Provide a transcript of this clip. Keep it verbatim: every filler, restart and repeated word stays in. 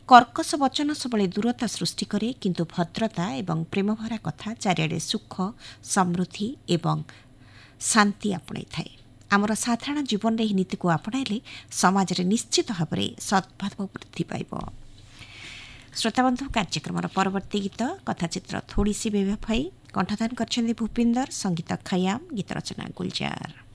କର୍କଶ ବଚନ ସବୁବେଳେ ଦୂରତା ସୃଷ୍ଟି କରେ, କିନ୍ତୁ ଭଦ୍ରତା ଏବଂ ପ୍ରେମଭରା କଥା ଚାରିଆଡ଼େ ସୁଖ, ସମୃଦ୍ଧି ଏବଂ ଶାନ୍ତି ଆପଣେଇଥାଏ। ଆମର ସାଧାରଣ ଜୀବନରେ ଏହି ନୀତିକୁ ଆପଣାଇଲେ ସମାଜରେ ନିଶ୍ଚିତ ଭାବରେ ସଦ୍ଭାବ ବୃଦ୍ଧି ପାଇବ। ଶ୍ରୋତାବନ୍ଧୁ, କାର୍ଯ୍ୟକ୍ରମର ପରବର୍ତ୍ତୀ ଗୀତ କଥାଚିତ୍ର ଥୋଡ଼ିସି ବେୱଫାଇ, କଣ୍ଠଦାନ କରିଛନ୍ତି ଭୂପିନ୍ଦର, ସଙ୍ଗୀତ ଖୟାମ, ଗୀତ ରଚନା ଗୁଲଜାର।